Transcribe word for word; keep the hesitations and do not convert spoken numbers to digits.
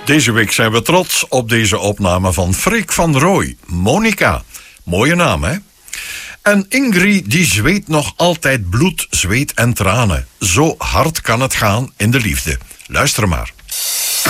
Deze week zijn we trots op deze opname van Freek van Rooij. Monica. Mooie naam, hè? En Ingrid die zweet nog altijd bloed, zweet en tranen. Zo hard kan het gaan in de liefde. Luister maar.